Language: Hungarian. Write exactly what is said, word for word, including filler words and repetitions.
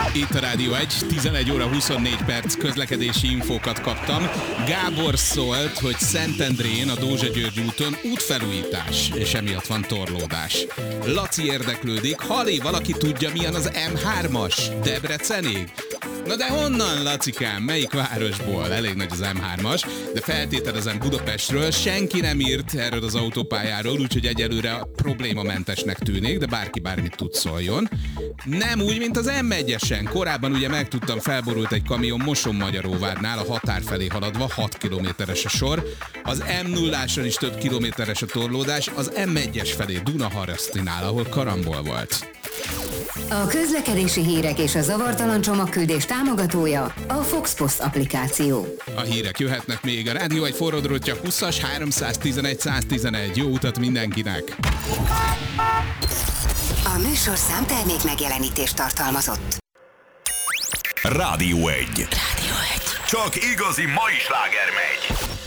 Itt a Rádió egy, tizenegy óra huszonnégy perc közlekedési infókat kaptam. Gábor szólt, hogy Szentendrén a Dózsa-György úton útfelújítás, és emiatt van torlódás. Laci érdeklődik, Hali, valaki tudja, milyen az em hármas? Debrecenig? Na de honnan, Lacikám? Melyik városból? Elég nagy az em hármas, de feltételezem Budapestről. Senki nem írt erről az autópályáról, úgyhogy egyelőre problémamentesnek tűnik, de bárki bármit tud, szóljon. Nem úgy, mint az em egyesen. Korábban ugye megtudtam, felborult egy kamion Moson-Magyaróvárnál a határ felé haladva, hat kilométeres a sor. Az em nulláson is több kilométeres a torlódás, az em egyes felé Dunaharasztinál, ahol karambol volt. A közlekedési hírek és a zavartalan csomagküldés támogatója a Fox Post applikáció. A hírek jöhetnek még. A Rádió egy forradrótja húszas háromszáztizenegy száztizenegy. Jó utat mindenkinek! A műsorszám termék megjelenítést tartalmazott. Rádió egy. Rádió egy. Csak igazi mai sláger megy.